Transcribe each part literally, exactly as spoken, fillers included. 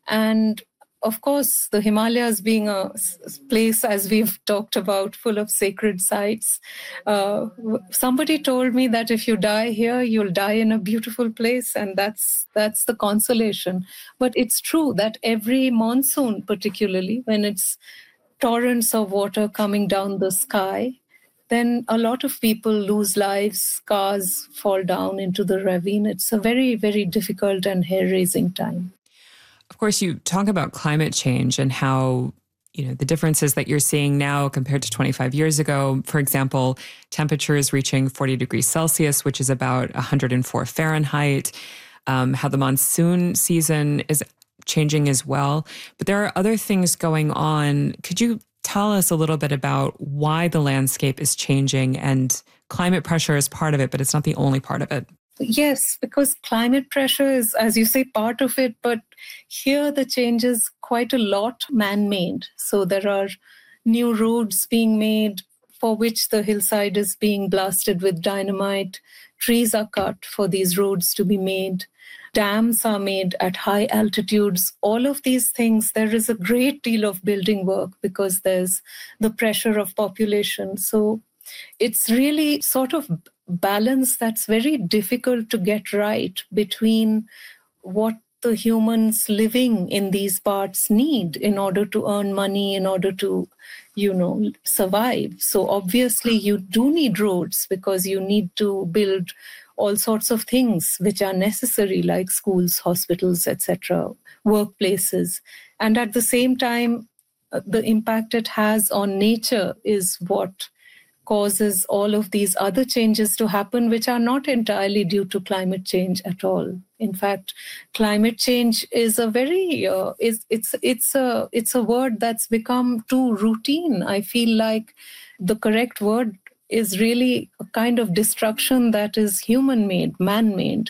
And of course, the Himalayas being a place, as we've talked about, full of sacred sites. Uh, somebody told me that if you die here, you'll die in a beautiful place, and that's that's the consolation. But it's true that every monsoon, particularly when it's torrents of water coming down the sky, then a lot of people lose lives, cars fall down into the ravine. It's a very, very difficult and hair-raising time. Of course, you talk about climate change and how, you know, the differences that you're seeing now compared to twenty-five years ago. For example, temperatures reaching forty degrees Celsius, which is about one hundred four Fahrenheit, um, how the monsoon season is changing as well. But there are other things going on. Could you tell us a little bit about why the landscape is changing? And climate pressure is part of it, but it's not the only part of it. Yes, because climate pressure is, as you say, part of it, but here the change is quite a lot man-made. So there are new roads being made for which the hillside is being blasted with dynamite. Trees are cut for these roads to be made. Dams are made at high altitudes. All of these things, there is a great deal of building work because there's the pressure of population. So it's really sort of balance that's very difficult to get right between what the humans living in these parts need in order to earn money, in order to, you know, survive. So obviously you do need roads because you need to build all sorts of things which are necessary, like schools, hospitals, et cetera, workplaces. And at the same time, the impact it has on nature is what causes all of these other changes to happen, which are not entirely due to climate change at all. In fact, climate change is a very uh, is it's it's a it's a word that's become too routine. I feel like the correct word is really a kind of destruction that is human-made, man-made.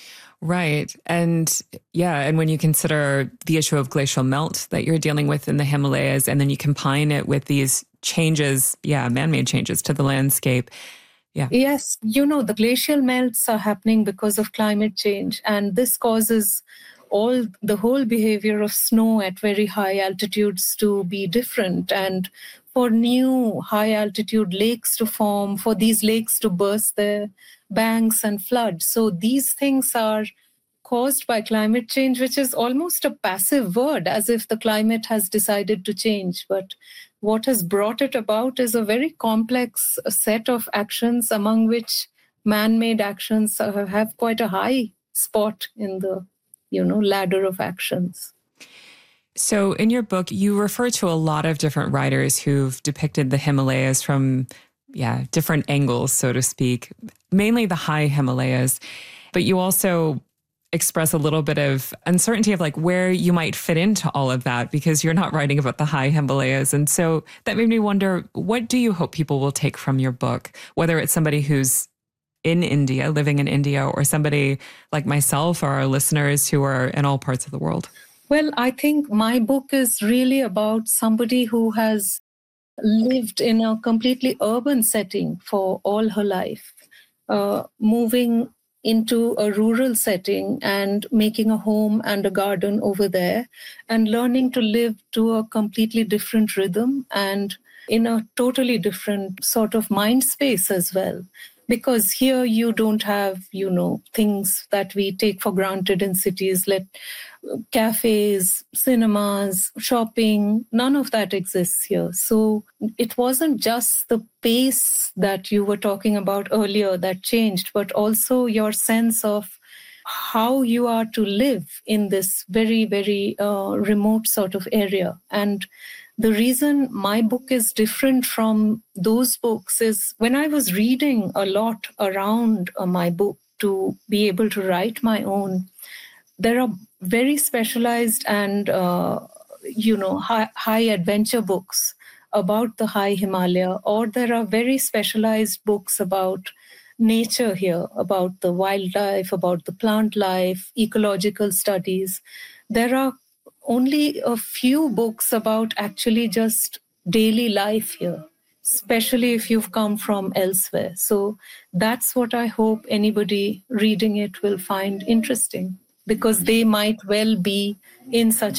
Right. And yeah, and when you consider the issue of glacial melt that you're dealing with in the Himalayas, and then you combine it with these changes, yeah, man-made changes to the landscape. Yeah. Yes, you know, the glacial melts are happening because of climate change, and this causes all the whole behavior of snow at very high altitudes to be different, and for new high altitude lakes to form, for these lakes to burst their banks and flood. So these things are caused by climate change, which is almost a passive word, as if the climate has decided to change. But what has brought it about is a very complex set of actions, among which man-made actions have quite a high spot in the, you know, ladder of actions. So in your book, you refer to a lot of different writers who've depicted the Himalayas from, yeah, different angles, so to speak, mainly the high Himalayas. But you also express a little bit of uncertainty of like where you might fit into all of that, because you're not writing about the high Himalayas. And so that made me wonder, what do you hope people will take from your book, whether it's somebody who's in India, living in India, or somebody like myself or our listeners who are in all parts of the world? Well, I think my book is really about somebody who has lived in a completely urban setting for all her life, uh, moving into a rural setting and making a home and a garden over there, and learning to live to a completely different rhythm and in a totally different sort of mind space as well. Because here you don't have, you know, things that we take for granted in cities, like cafes, cinemas, shopping, none of that exists here. So it wasn't just the pace that you were talking about earlier that changed, but also your sense of how you are to live in this very, very uh, remote sort of area. And the reason my book is different from those books is when I was reading a lot around uh, my book to be able to write my own, there are very specialized and, uh, you know, high, high adventure books about the high Himalaya, or there are very specialized books about nature here, about the wildlife, about the plant life, ecological studies. There are only a few books about actually just daily life here, especially if you've come from elsewhere. So that's what I hope anybody reading it will find interesting, because they might well be in such